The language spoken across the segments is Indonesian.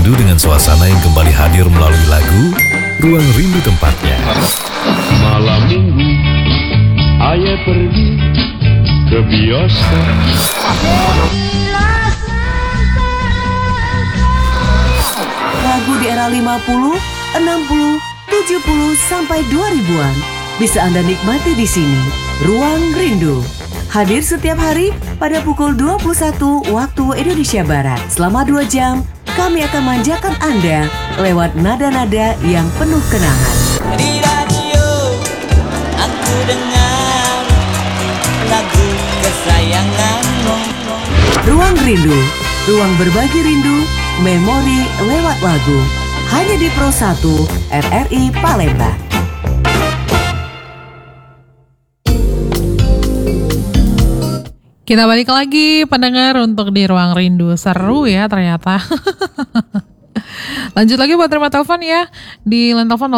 rindu dengan suasana yang kembali hadir melalui lagu Ruang Rindu tempatnya. Malam minggu, ayah pergi ke bioskop. Lagu di era 50, 60, 70 sampai 2000-an bisa Anda nikmati di sini. Ruang Rindu hadir setiap hari pada pukul 21 waktu Indonesia Barat. Selama 2 jam, kami akan manjakan Anda lewat nada-nada yang penuh kenangan. Di radio aku dengar lagu kesayanganmu. Ruang Rindu, ruang berbagi rindu, memori lewat lagu. Hanya di Pro 1 RRI Palembang. Kita balik lagi pendengar untuk di Ruang Rindu. Seru ya ternyata. Lanjut lagi buat terima telepon ya. Di line telepon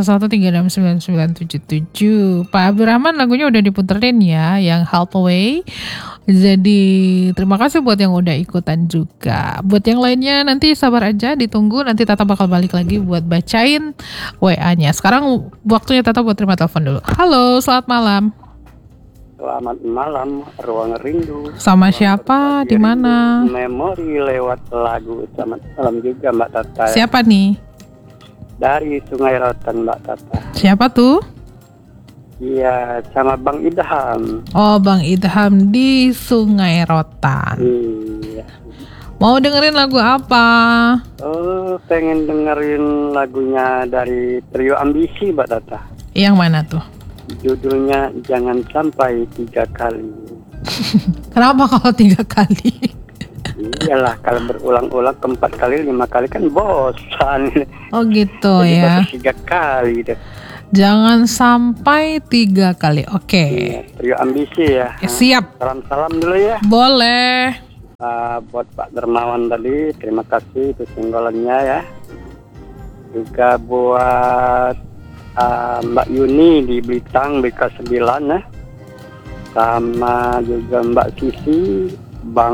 0711369977. Pak Abdurrahman lagunya udah diputerin ya, yang Hathaway. Jadi terima kasih buat yang udah ikutan juga. Buat yang lainnya nanti sabar aja, ditunggu. Nanti Tata bakal balik lagi buat bacain WA-nya. Sekarang waktunya Tata buat terima telepon dulu. Halo, selamat malam. Selamat malam, Ruang Rindu. Sama siapa? Di mana? Memori lewat lagu. Selamat malam juga Mbak Tata. Siapa nih? Dari Sungai Rotan Mbak Tata. Siapa tuh? Iya, sama Bang Idham. Oh, Bang Idham di Sungai Rotan. Iya. Mau dengerin lagu apa? Oh, pengen dengerin lagunya dari Trio Ambisi Mbak Tata. Yang mana tuh? Judulnya Jangan Sampai 3 Kali. Kenapa kalau 3 kali? Iyalah, kalau berulang-ulang 4 kali, 5 kali kan bosan. Oh gitu. Jadi ya. 3 kali deh. Jangan sampai 3 kali. Oke. Iya, Trio Ambisi ya. Siap. Salam-salam dulu ya. Boleh. Buat Pak Dermawan tadi, terima kasih itu singgolannya ya. Juga buat Mbak Yuni di Blitar BK9 ya. Sama juga Mbak Sisi, Bang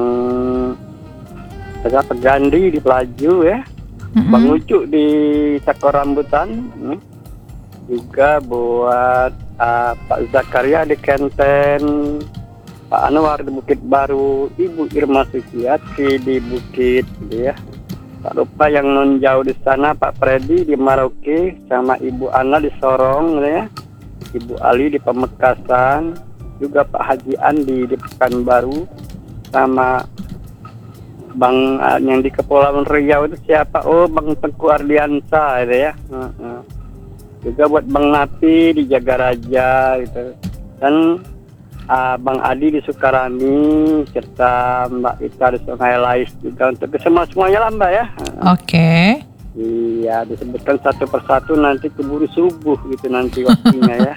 Pegandi di Pelaju ya. Bang Ucu di Cakor Rambutan. Juga buat Pak Zakaria di Kenten, Pak Anwar di Bukit Baru, Ibu Irma Suciati di Bukit gitu ya. Tak lupa yang non jauh di sana Pak Freddy di Merauke, sama Ibu Ana di Sorong ya. Ibu Ali di Pamekasan, juga Pak Haji Andi di Pekanbaru, sama Bang yang di Kepulauan Riau itu siapa? Oh, Bang Tengku Ardiansa itu ya. Juga buat Bang Napi di Jagaraja gitu. Dan Bang Adi di Sukarami, serta Mbak Ita di Sungai Lais juga, untuk semuanya lah Mbak ya. Oke. Iya, disebutkan satu persatu nanti keburu subuh gitu nanti waktunya ya.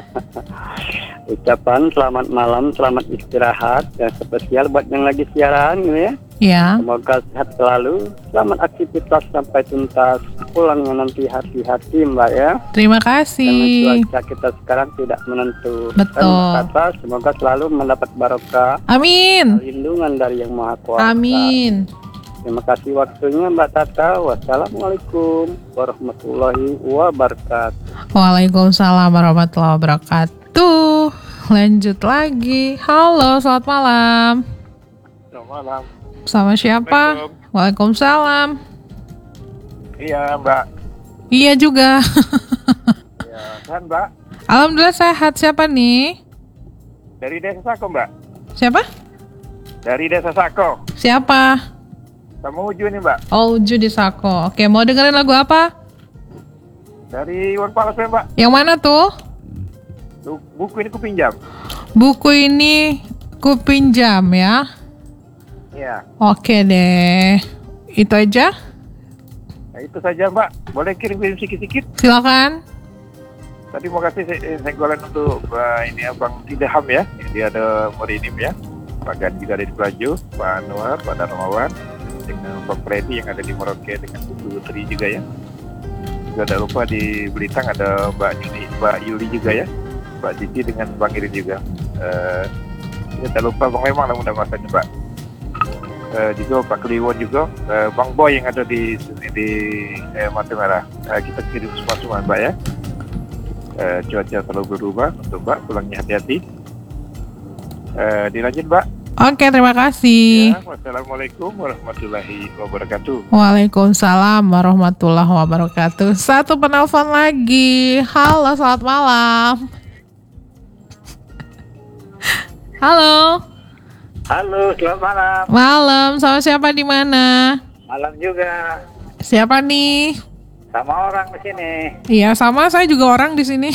Ucapan selamat malam, selamat istirahat, dan spesial buat yang lagi siaran gitu ya. Ya. Semoga sehat selalu, selamat aktivitas sampai tuntas, pulangnya nanti hati-hati Mbak ya. Terima kasih. Karena cuaca kita sekarang tidak menentu. Betul. Kata semoga selalu mendapat barokah. Amin. Perlindungan dari Yang Maha Kuasa. Amin. Terima kasih waktunya Mbak Tata. Wassalamualaikum warahmatullahi wabarakatuh. Waalaikumsalam warahmatullahi wabarakatuh. Lanjut lagi. Halo, selamat malam. Selamat malam. Sama siapa? Waalaikumsalam. Iya Mbak. Iya juga. Ya, sehat Mbak. Alhamdulillah sehat. Siapa nih? Dari Desa Sako Mbak. Siapa? Dari Desa Sako. Siapa? Sama Uju nih Mbak. Oh, Uju di Sako. Oke, mau dengerin lagu apa? Dari Iwan Fals Mbak. Yang mana tuh? Buku ini kupinjam. Buku ini kupinjam ya. Iya. Oke deh. Itu aja? Nah, itu saja Mbak. Boleh kirim-kirim sikit-sikit. Silakan. Tadi mau kasih senggolan untuk ini Bang Idham ya. Dia ada Morinim ya. Pak Gandhi juga ada di Pelaju. Pak Anwar, Pak Darmawan. Dengan Bang Freddy yang ada di Merauke dengan Buku Tri juga ya. Juga ada lupa di Blitar ada Mbak Yuli juga ya. Mbak Cici dengan Bang Irin juga. Tidak lupa Bang Memang lah mudah masanya Mbak. juga Pak Kliwon juga, Bang Boy yang ada di Mata Merah. Kita kirim semua Mbak ya. Cuaca selalu berubah untuk Mbak, pulangnya hati-hati. Dilanjut Mbak. Oke, terima kasih. Ya, wassalamualaikum warahmatullahi wabarakatuh. Waalaikumsalam warahmatullahi wabarakatuh. Satu penelpon lagi. Halo, selamat malam. Halo. Halo, selamat malam. Malam, sama siapa di mana? Malam juga. Siapa nih? Sama orang di sini. Iya, sama saya juga orang di sini.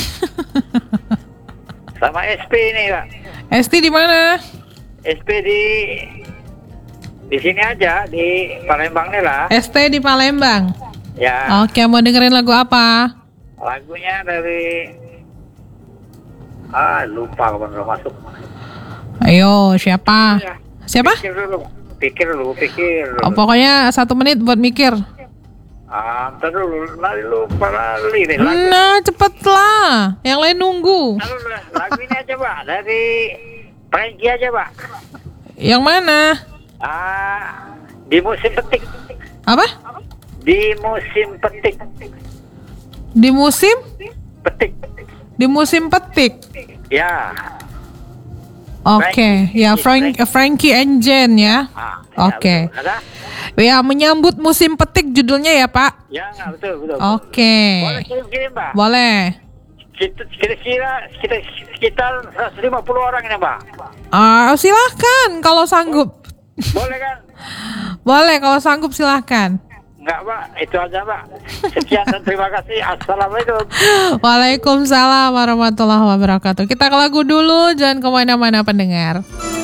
Sama SP ini, Pak. Esti di mana? SP di sini aja, di Palembang nih lah. ST di Palembang. Ya, Oke, mau dengerin lagu apa? lagunya dari lupa kapan udah masuk. Ayo, siapa? Ya, Siapa? Pikir dulu. Oh, pokoknya 1 menit buat mikir. Ntar dulu, lupa lali nih lagu. Nah, cepetlah. Yang lain nunggu. Ntar dulu, lagu ini aja Pak, dari Frankie aja Pak. Yang mana? Di musim petik. Apa? Di musim petik. Di musim? Petik. Di musim petik. Ya. Oke, ya Frankie and Jen ya. Oke. Betul. Ada? Ya, menyambut musim petik judulnya ya, Pak. Ya, betul. Oke. Boleh kirim Pak. Boleh. Kira-kira sekitar 150 orang ini Pak. Silahkan kalau sanggup. Boleh kan? Boleh kalau sanggup silahkan. Enggak Pak, itu aja Pak. Sekian dan terima kasih. Assalamualaikum. Waalaikumsalam warahmatullahi wabarakatuh. Kita ke lagu dulu, jangan kemana-mana pendengar.